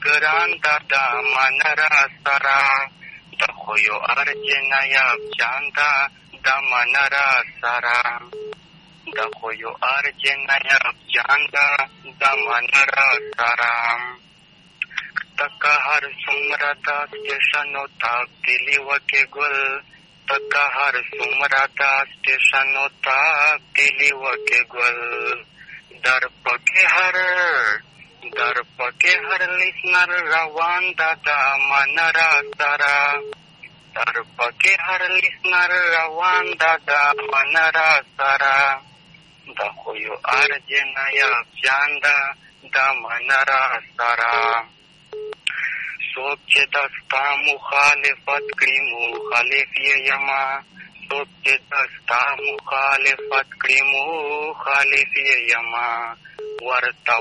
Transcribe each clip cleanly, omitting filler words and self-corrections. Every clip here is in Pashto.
ګران دادا من را سره د خویو ارج نایب جاندا د من را سره د خویو ارج نایب جاندا د من را سره تکه هر څومره د سټیشنو تبدیلي وکې ګل تکه هر څومره د سټیشنو تبدیلي وکې ګل در پکې هر لیسنر روان دا د من را سره در پکې هر لیسنر روان دا د من را سره د خویو ارج نایب جاندا د من را سره څوک چې دستا مخالفت کړي مخالف یې یما څوک چې دستا مخالفت کړي مخالف یې یما ورته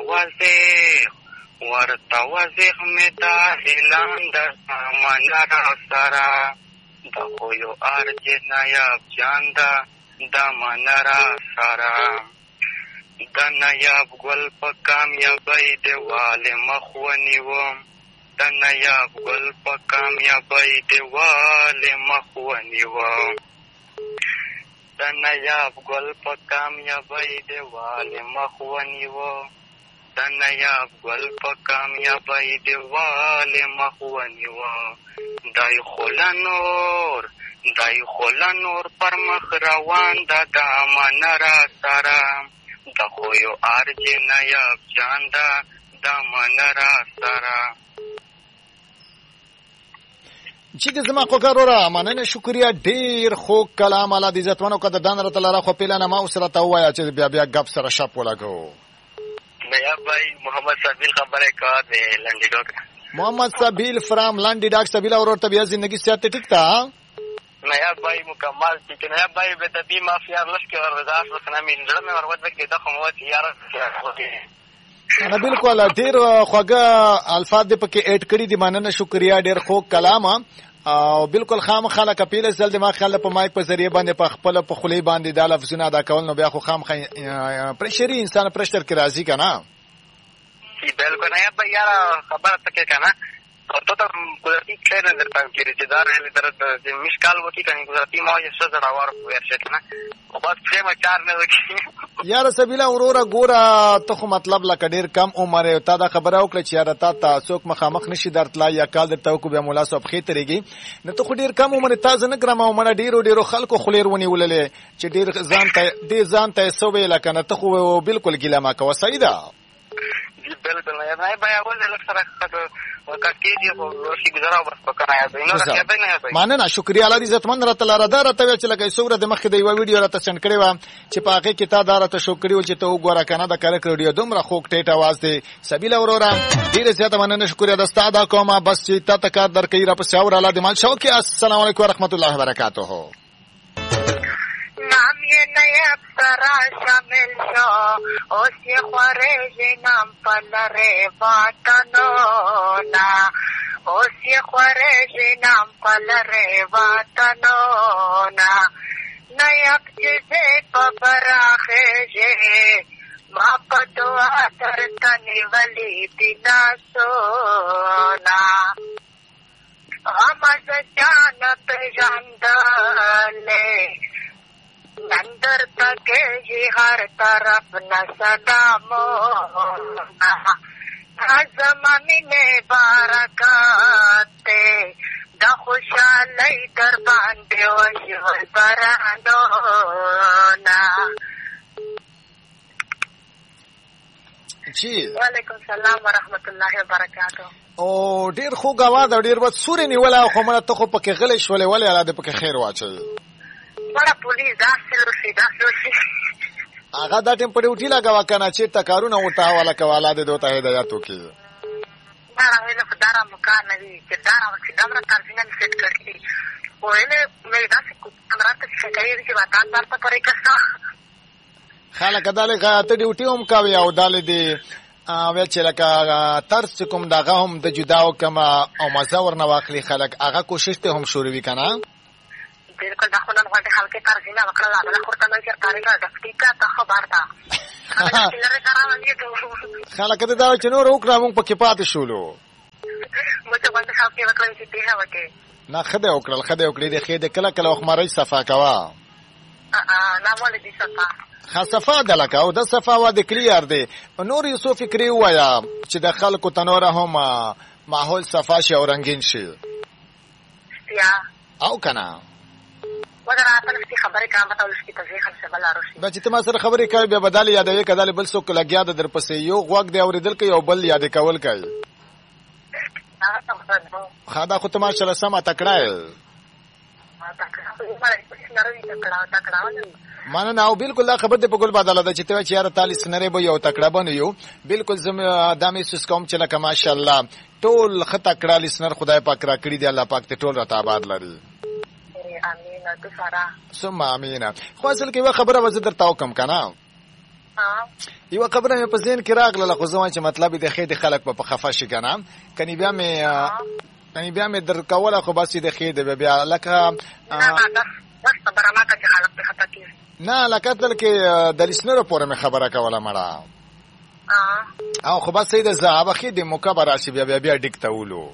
وضیح مې دا اعلان د من را سره د خویو ارج نایب جاندا د من را سره د نایب ګل په کامیابۍ دیوال مخ ونیوم د نایب ګل په کامیابۍ دیوال مخ ونیوم د نایب ګل په کامیابۍ دیوال مخ ونیوم د نایب ګل په کامیابۍ دیوال مخ ونیوم دای خوله نور پر مخ روان دا د من را سره د خویو ارج نایب جاندا د من را سره چې زما خوګرورا مننه شکریا ډیر خو کلام الله دې عزتمنو کده دان رته لاره خو پیلانه ما اوسره ته وایا چې بیا غب سره شپ ولګو نیا بھائی محمد سبیل خبره کا دے لنڈی ڈاک محمد سبیل فرام لنڈی ڈاک سبیل اور طبیعت زندگی صحت ٹھیک تھا نیا بھائی مکمل ٹھیک نیا بھائی بے تبی مافیا لش کے اور رضا وسنا من جڑ میں ورود کے دخم وت یار انا بالکل ډیر خوګه الفاظ دې پکې اډ کړی دي مننه شکریا ډیر خو کلام او بالکل خامخاله کپیل سل دماغ خاله په مایک په ذریعہ باندې په خپل په خلی باندې د لفظونه ادا کول نو بیا خو خامخ پرشري انسان پرشر کې راضي کنه کی بالکل نیا بھائی یار خبر تک کنه او ته قدرتي خیر نظر پام کړی چې دار له درته د مشکال وکی کنه قدرتي ما یې څه زړاور ورشه کنه او بس خیمه چار نه وکی یار سبیلا اورورا ګورا ته خو مطلب لا کډیر کم عمر تا دا خبره وکړه چې یار تا څوک مخامخ نشي درتلا یا کال درته کو بیا مولا صاحب خې ترېږي نو ته خو ډیر کم عمر تاسو نه ګرامه عمر ډیرو خلکو خلیر ونی وللې چې ډیر ځان ته سوې لکنه ته خو بالکل ګیله ما کوه سیدا جی بالکل نه بھائی اول لک سره وکړی دی او شي گزارو بس پکړایا دی نو راځي به نه بھائی مانه شکریا الله دې عزتمن رته لاره دار ته چې لګي سوره د مخ دی ویډیو راته سند کړی و چې په هغه کې تا دار ته شکرې و چې ته وګوره کنه د کار کړیو دومره خوک ټیټ आवाज دی سبیل اورورا ډیر زیاته مننه شکریا د استاد کومه بس چې تا کار درکې را په ساور الله دې مال شو کې السلام علیکم ورحمت الله وبرکاتہ نام یہ نیب سرا شامل شو اوس یہ خورج نام پلرے وطنونا اوس یہ خورج نام پلرے وطنونا نیب چیزے پبراخے جے ما پدوا ترتنی ولی دینا سونا غمز جانت جاندلے نندر تک جی ہر طرف نہ سلامونا زمانی نے بارکاتے دا خوشالی در باندے وشول برانونا جی وعلیکم السلام ورحمت الله وبرکاتہ او ډیر خو غواړم ډیر وڅ سوري نیولا خو مړه ته خو پکې غلې شولې ولې الاده پکې خیر واچي بڑا پولیس داسې هغه دا ټیم په ډیوټي لګوا کنه چې تکارونه وټا والا کواله د دوته هدایت وکي دا ویل خدارا مکان دی چې دا راوځي دا ترڅنګ سیټ کړی وله مې دا څه کمره ته شکایت چې وتا تاسو پرې کړه خلک داله ته ډیوټي هم کوي او داله دی او چې لکه ترس کوم دغه هم د جداو کما او مزور نه واخلي خلک هغه کوشش ته هم شروع وکنا بالکل دا خلک غواړي خلک ترڅنګ وکړه دا خورته نه چې تاریخ د دقیقه ته خبر ده خلک دا چې نور وکړه موږ په کې پاتې شولو غونډه صاحب کې وکړل چې پیښه وکړي نه خدای وکړل د خې د کله کله خماري صفا کوا نه مولې دي صفا صفا د لکه او د صفا وا د کلیر دی نور یو فکری وایا چې د خلکو تنور هم ماحول صفا شي او رنگین شي یا او کنه وګوره تاسو خبرې کوم ته ولې ته ځخم څه بل راوشي دا چې ته ما سره خبرې کوي بیا بدل یادوي کدل بل څوک لګیا د در پسې یو غوږ دی اوریدل کوي او بل یاد کول کوي خدا خو ته ماشاءالله سم تکړه مانه نه او بالکل دا خبر دې په ګل بدل ده چې ته چې یار تعالی سنره به یو تکړه بنو یو بالکل زم دامې سس کوم چې لکه ماشاءالله ټول خطا کړه لسنر خدای پاک را کړی دی الله پاک ته ټول راته آباد لري امين تو سارا ثم امين خو اصل کې یو خبره وزه درته وکم کنه یو خبره مې په ذهن کې راغله خو زما چې مطلب دې خې د خلک په خفه شي کنه کني بیا مې در کوله خو بس دې خې دې بیا لکه نه لکه تل کې د لسنرو پورې مې خبره کوله مړه او خو بس سید زهابه خې د مکبر راشي بیا ډیک ته ولو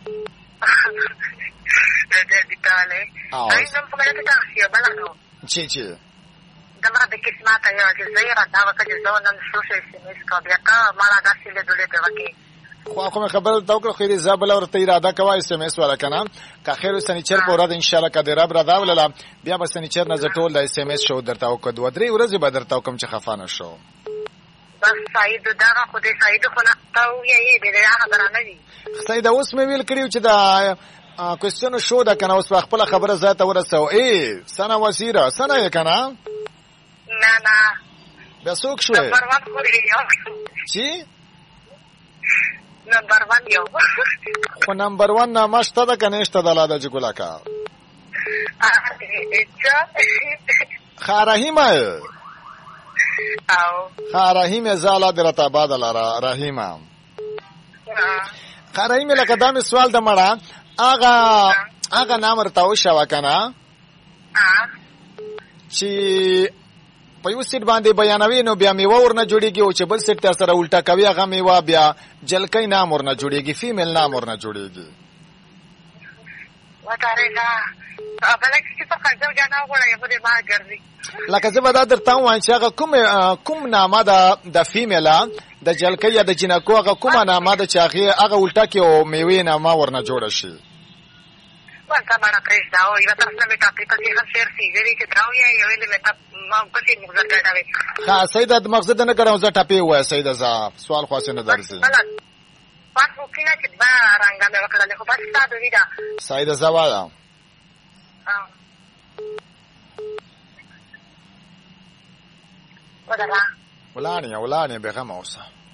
چی دمره د قسمت یو چې زیره دا وکړه چې زه نن سوشل سیمس کا بیا کا مالا داسې له دولت وکړي خو خبر ته وکړه خیر زابل ورته اراده کوي اس ام اس ولا کنه که خیر سنیچر په ورځ ان شاء الله کده رب رادا ولله بیا به سنیچر نه زټول د اس ام اس شو درته وکړه دوه درې ورځې به درته کوم چې خفانه شو بس سعید دا خو دې سعید خو نه تاو یې دې خبره نه دي سعید اوس مې ویل کړیو چې دا کوېسچن شو دا کنه اوس خپل خبره ذات ورسو سنا وزیره سنا یې کنه نه بیا څوک شوې نمبر 1 خو یو چی نمبر 1 یو خو نمبر 1 نامشته ده کنه اشته د لاده جګولا کا خارهیمه او خارهیمه زاله درته بادل رحیمه خارهیمه لکه دا مې سوال د مړه آغا نام ورته وشو کنه چې په یو سیټ باندې بیانوي نو بیا میوه ورنه جوړیږي او چې بل سیټ تر سره الټا کوي هغه میوه بیا جلکې نام ورنه جوړیږي فیمیل نام ورنه جوړیږي وتاره لا بلکې چې په خځو جنا وړه په دې ما ګرځي لکه زه به دا درته وایم چې هغه کوم نامه د فیمیلا د جلکې یا د جنکو هغه کومه نامه د چې هغه الټا کې او میوه نامه ورنه جوړه شي ورته باندې پرېږ دا او یو تاسو مې ټاپې په دې هم شیر سي چې تراو یا ویلې مې تاسو ما په دې مغزه کړاوي ها سید د مغزه نه کړم زه ټاپې وای سید ز سوال خاص نه درځي پات وکینه چې با رنګ مې وکړل خو بس تاسو ویدا سید زوایا ودلا ولانه به غم اوسه